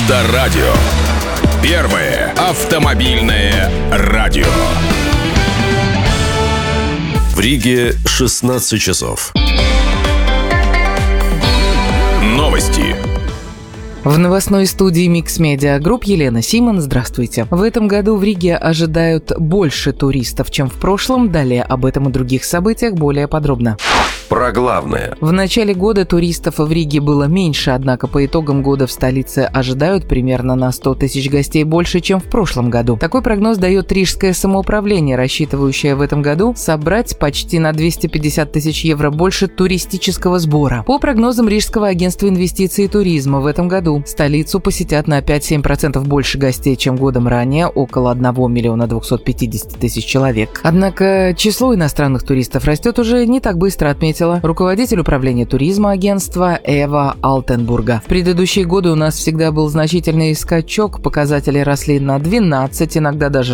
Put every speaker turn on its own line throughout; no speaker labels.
Авторадио. Первое автомобильное радио.
В Риге 16 часов.
Новости.
В новостной студии Mix Media Group Елена Симон. Здравствуйте. В этом году в Риге ожидают больше туристов, чем в прошлом. Далее об этом и других событиях более подробно.
Про главное.
В начале года туристов в Риге было меньше, однако по итогам года в столице ожидают примерно на 100 тысяч гостей больше, чем в прошлом году. Такой прогноз дает Рижское самоуправление, рассчитывающее в этом году собрать почти на 250 тысяч евро больше туристического сбора. По прогнозам Рижского агентства инвестиций и туризма, в этом году столицу посетят на 5-7% больше гостей, чем годом ранее, около 1 миллиона 250 тысяч человек. Однако число иностранных туристов растет уже не так быстро, отметила руководитель управления туризма агентства Эва Алтенбурга. В предыдущие годы у нас всегда был значительный скачок, показатели росли на 12, иногда даже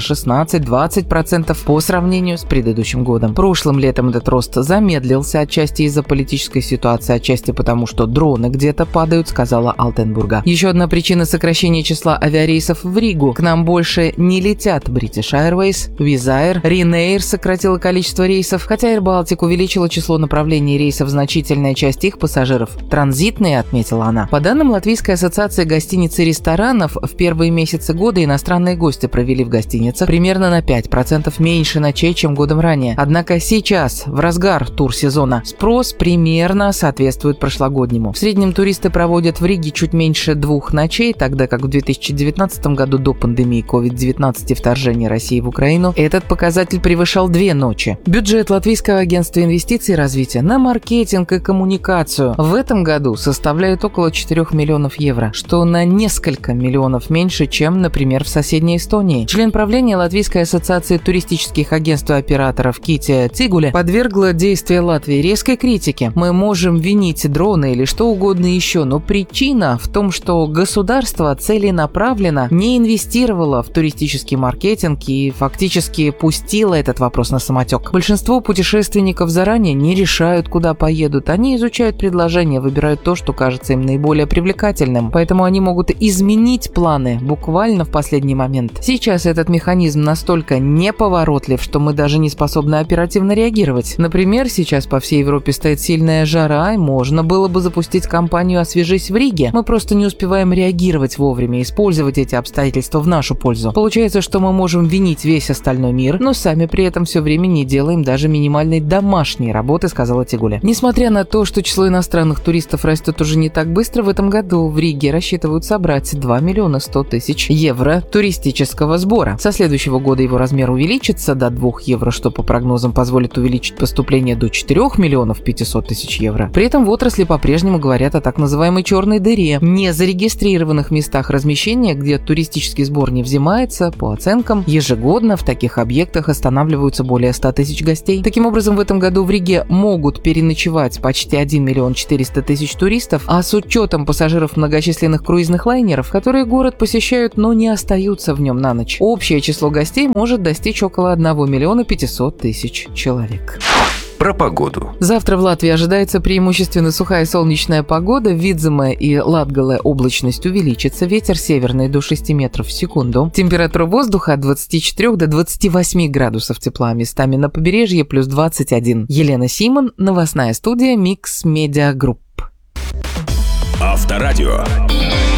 16-20% по сравнению с предыдущим годом. Прошлым летом этот рост замедлился, отчасти из-за политической ситуации, отчасти потому, что дроны где-то падают, сказала Алтенбурга. Еще одна причина сокращения числа авиарейсов в Ригу. К нам больше не летят British Airways, Wizz Air, Ryanair сократила количество рейсов, хотя Air Baltic увеличила число направлений рейсов, значительная часть их пассажиров транзитные, отметила она. По данным Латвийской ассоциации гостиниц и ресторанов, в первые месяцы года иностранные гости провели в гостиницах примерно на 5% меньше ночей, чем годом ранее. Однако сейчас, в разгар турсезона, спрос примерно соответствует прошлогоднему. В среднем туристы проводят в Риге чуть меньше 2 ночей, тогда как в 2019 году до пандемии COVID-19 и вторжения России в Украину этот показатель превышал 2 ночи. Бюджет Латвийского агентства инвестиций и развития на маркетинг и коммуникацию в этом году составляет около 4 миллионов евро, что на несколько миллионов меньше, чем, например, в соседней Эстонии. Член правления Латвийской ассоциации туристических агентств и операторов Китя Цигуля подвергла действия Латвии резкой критике. Мы можем винить дроны или что угодно еще, но причина в том, что государство целенаправленно не инвестировало в туристический маркетинг и фактически пустило этот вопрос на самотек. Большинство путешественников заранее не решают, куда поедут. Они изучают предложения, выбирают то, что кажется им наиболее привлекательным. Поэтому они могут изменить планы буквально в последний момент. Сейчас этот механизм настолько неповоротлив, что мы даже не способны оперативно реагировать. Например, сейчас по всей Европе стоит сильная жара, и можно было бы запустить кампанию «Освежись в Риге». Мы просто не успеваем реагировать вовремя, использовать эти обстоятельства в нашу пользу. Получается, что мы можем винить весь остальной мир, но сами при этом все время не делаем даже минимальной домашней работы, сказала Тигуля. Несмотря на то, что число иностранных туристов растет уже не так быстро, в этом году в Риге рассчитывают собрать 2 миллиона 100 тысяч евро туристического сбора. Со следующего года его размер увеличится до 2 евро, что по прогнозам позволит увеличить поступление до 4 миллионов 500 тысяч евро. При этом в отрасли по-прежнему говорят о так называемой черной дыре, незарегистрированных местах размещения, где туристический сбор не взимается. По оценкам, ежегодно в таких объектах останавливаются более 100 тысяч гостей. Таким образом, в этом году в Риге могут переночевать почти 1 миллион 400 тысяч туристов, а с учетом пассажиров многочисленных круизных лайнеров, которые город посещают, но не остаются в нем на ночь, общее число гостей может достичь около 1 миллиона 500 тысяч человек.
Про погоду.
Завтра в Латвии ожидается преимущественно сухая солнечная погода. В Видземе и Латгале облачность увеличится. Ветер северный до 6 метров в секунду. Температура воздуха от 24 до 28 градусов тепла. Местами на побережье плюс 21. Елена Симон, новостная студия Mix Media Group.
Авторадио.